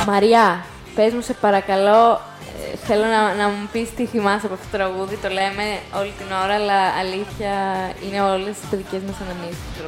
Μαριά, πες μου σε παρακαλώ, θέλω να μου πεις τι θυμάσαι από αυτό το τραγούδι. Το λέμε όλη την ώρα, αλλά αλήθεια είναι όλες τις παιδικές μας αναμνήσεις του